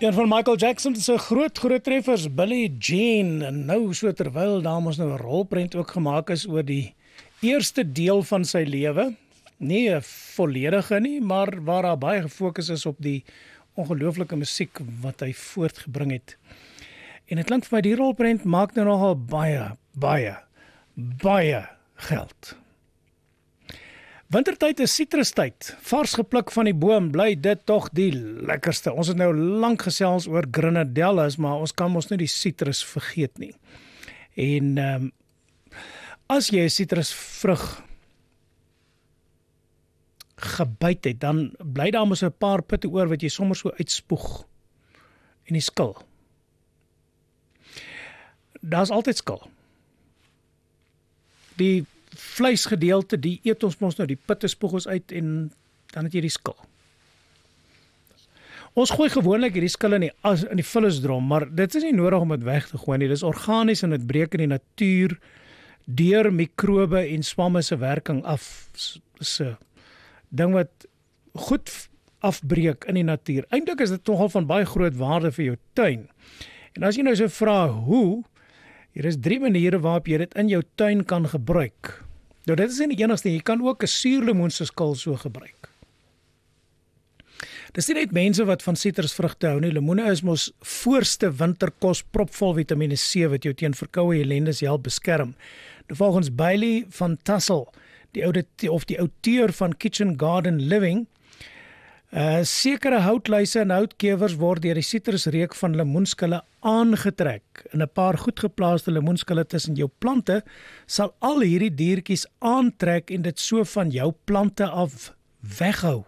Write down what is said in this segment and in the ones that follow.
Een van Michael Jackson se groot treffers, Billie Jean, en nou so terwyl daar ons nou 'n rolprent ook gemaak is oor die eerste deel van sy lewe, nie 'n volledige nie, maar waar daar baie gefokus is op die ongelooflike musiek wat hy voortgebring het. En dit klink vir my die rolprent maak nou nogal baie geld. Wintertyd is sitrustyd, vars gepluk van die boom, bly dit tog die lekkerste. Ons het nou lank gesels oor grenadelles, maar ons kan ons nie die sitrus vergeet nie. En as jy 'n sitrusvrug gebyt het, dan bly daar mos 'n paar pitte oor wat jy sommer so uitspoeg in die skil. Daar's altyd skil. Die vleisgedeelte, die eet ons mos nou, die pitte spoeg ons uit en dan het jy die skil. Ons gooi gewoonlik hierdie skil in die vullisdrom, maar dit is nie nodig om dit weg te gooi nie. Dit is organies en dit breek in die natuur deur mikrobe en swamme se werking af. Dis 'n ding wat goed afbreek in die natuur. Eintlik is dit nogal van baie groot waarde vir jou tuin. En as jy nou so vra hoe, hier is 3 maniere waarop jy dit in jou tuin kan gebruik. Nou dit is nie die enigste, jy kan ook 'n suurlemoen se skil so gebruik. Dis nie net mense wat van sitrusvrugte hou nie, lemoene is mos voorste winterkos propvol Vitamiene C wat jou teen verkoue ellendes help beskerm. Nou volgens Bailey van Tassel, die outeur van Kitchen Garden Living, sekere houtluise en houtkewers word deur die sitrusreuk van lemoenskille aangetrek. In 'n paar goed geplaaste lemoenskille tussen jou plante sal al hierdie diertjies aantrek en dit so van jou plante af weghou.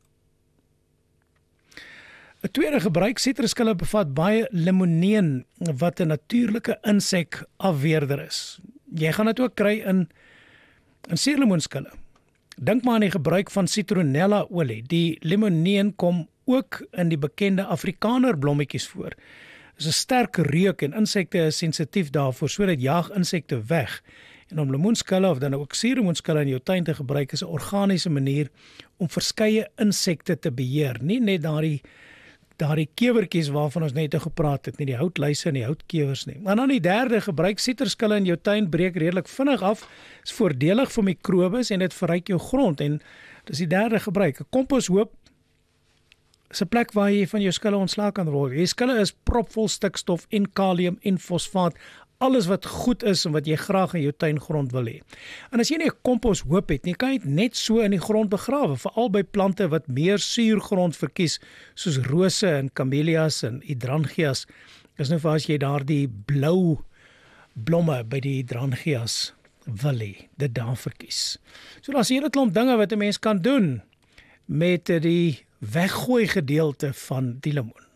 'n tweede gebruik, sitrusskille bevat baie limoneen wat 'n natuurlike insekafweerder is. Jy gaan dit ook kry in suurlemoenskille. Dink maar aan die gebruik van citronella olie. Die limoneen kom ook in die bekende Afrikaner blommetjies voor. Dit is 'n sterk reuk en insekte is sensitief daarvoor, so dit jaag insekte weg. En om lemoenskille of dan ook suurlemoenskille in jou tuin te gebruik is 'n organiese manier om verskeie insekte te beheer. Nie net daardie kewertjies waarvan ons net gepraat het, nie die houtluise en die houtkewers nie. Maar dan die derde, gebruik sitrusskille in jou tuin breek redelik vinnig af, is voordelig vir mikrobes en dit verryk jou grond. En dis die derde gebruik. 'n Komposhoop is 'n plek waar jy van jou skille ontslae kan word. Die skille is propvol stikstof en kalium en fosfaat, alles wat goed is en wat jy graag in jou tuingrond wil hê. En as jy nie 'n komposhoop het nie, kan jy dit net so in die grond begrawe, veral by plante wat meer suurgrond verkies, soos rose en camellias en hydrangeas. Dis nou vir as jy daardie blou blomme by die hydrangeas wil hê, dit daar verkies. So daar's 'n hele klomp dinge wat 'n mens kan doen met die weggooi gedeelte van die lemoen.